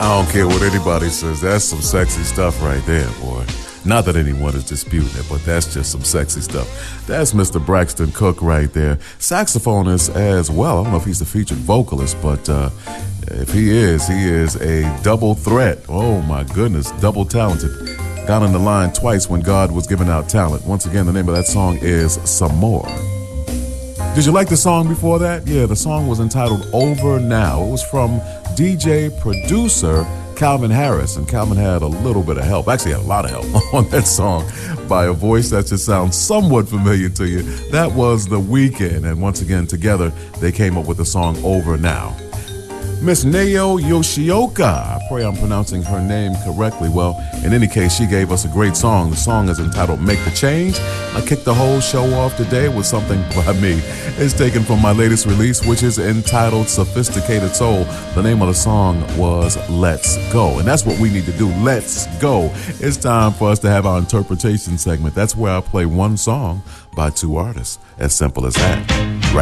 I don't care what anybody says. That's some sexy stuff right there, boy. Not that anyone is disputing it, but that's just some sexy stuff. That's Mr. Braxton Cook right there. Saxophonist as well. I don't know if he's the featured vocalist, but if he is a double threat. Oh, my goodness, double talented. Got on the line twice when God was giving out talent. Once again, the name of that song is Some More. Did you like the song before that? Yeah, the song was entitled Over Now. It was from DJ producer Calvin Harris, and Calvin had a little bit of help, actually had a lot of help on that song by a voice that should sound somewhat familiar to you. That was The Weeknd, and once again, together, they came up with the song Over Now. Miss Nayo Yoshioka, I pray I'm pronouncing her name correctly. Well, in any case, she gave us a great song. The song is entitled Make the Change. I kicked the whole show off today with something by me. It's taken from my latest release, which is entitled Sophisticated Soul. The name of the song was Let's Go. And that's what we need to do. Let's go. It's time for us to have our interpretation segment. That's where I play one song by two artists. As simple as that. Right.